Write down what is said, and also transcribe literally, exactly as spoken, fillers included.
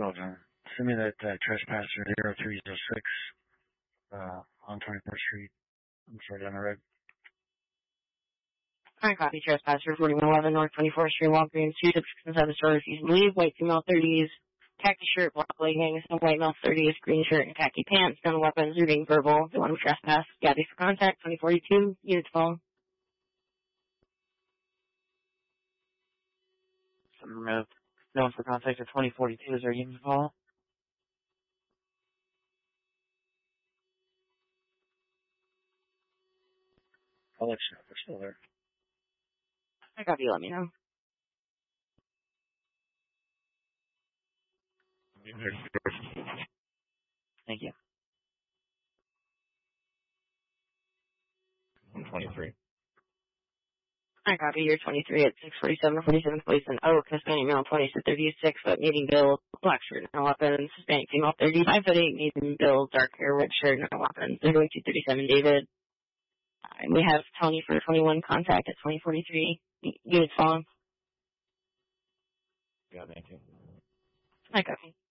John. Send me that uh, trespasser zero three zero six uh, on twenty-fourth Street. I'm sorry, down the road. I copy trespasser forty-one eleven North twenty-fourth Street, Walgreens, two subscriptions have the store refused to leave, white female thirties, khaki shirt, black leggings, no white male thirties, green shirt, and khaki pants, no weapons, or being verbal. They want to trespass. Gabby for contact, twenty forty-two, unit phone. Removed. No one for contact at twenty forty-two. Is there a unit call? I'll let you know if they're still there. I copy, let me know. Thank you. I'm twenty-three. I copy, you're twenty-three at six forty-seven forty-seventh Place in Oak, Hispanic male twenty to thirty-six foot, medium build, black shirt, no weapons, Hispanic female thirty-five foot eight, medium build, dark hair, red shirt, no weapons. They're going to thirty-seven David. Uh, we have Tony for twenty-one, contact at twenty forty-three, unit phone. Yeah, thank you. I copy.